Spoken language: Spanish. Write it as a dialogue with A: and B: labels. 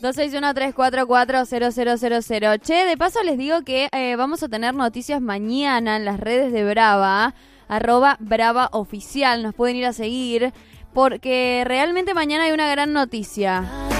A: 261-344-0000. Che, de paso les digo que vamos a tener noticias mañana en las redes de Brava, @BravaOficial. Nos pueden ir a seguir porque realmente mañana hay una gran noticia.